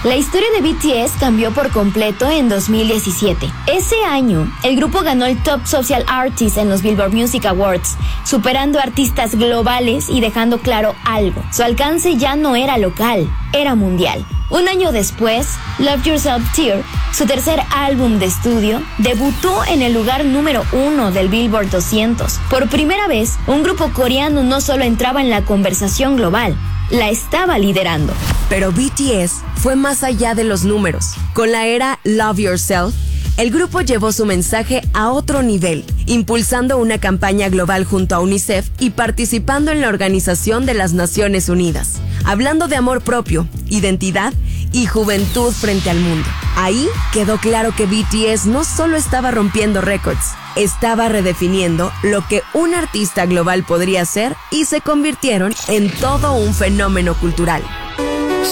La historia de BTS cambió por completo en 2017. Ese año, el grupo ganó el Top Social Artist en los Billboard Music Awards, superando artistas globales y dejando claro algo: su alcance ya no era local, era mundial. Un año después, Love Yourself Tear, su tercer álbum de estudio, debutó en el lugar número 1 del Billboard 200. Por primera vez, un grupo coreano no solo entraba en la conversación global, la estaba liderando. Pero BTS fue más allá de los números. Con la era Love Yourself, el grupo llevó su mensaje a otro nivel, impulsando una campaña global junto a UNICEF y participando en la Organización de las Naciones Unidas, hablando de amor propio, identidad y juventud frente al mundo. Ahí quedó claro que BTS no solo estaba rompiendo récords, estaba redefiniendo lo que un artista global podría ser y se convirtieron en todo un fenómeno cultural.